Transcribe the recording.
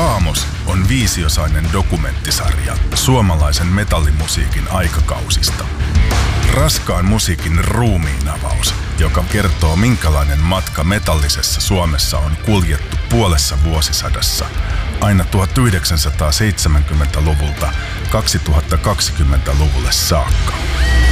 Kaamos on 5-osainen dokumenttisarja suomalaisen metallimusiikin aikakausista. Raskaan musiikin ruumiinavaus, joka kertoo minkälainen matka metallisessa Suomessa on kuljettu puolessa vuosisadassa aina 1970-luvulta 2020-luvulle saakka.